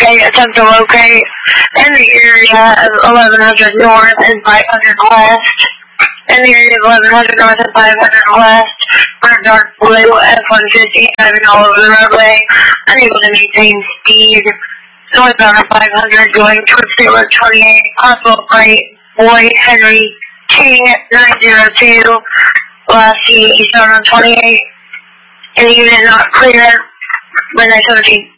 okay, attempt to locate in the area of 1100 North and 500 West. In the area of 1100 North and 500 West, for a dark blue F-150 driving all over the roadway, unable to maintain speed. Northbound on 500 going towards State Road 28, possible flight Boyd Henry King 902, last seen eastbound on 28. In the unit not clear, midnight 17.